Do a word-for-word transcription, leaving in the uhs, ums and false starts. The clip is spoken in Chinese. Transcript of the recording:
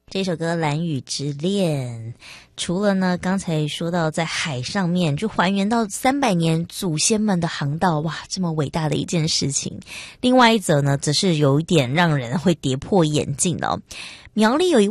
这首歌《兰屿之恋》，除了呢刚才说到在海上面就还原到三百年祖先们的航道，哇，这么伟大的一件事情。另外一则呢则是有一点让人会跌破眼镜的哦。苗栗有一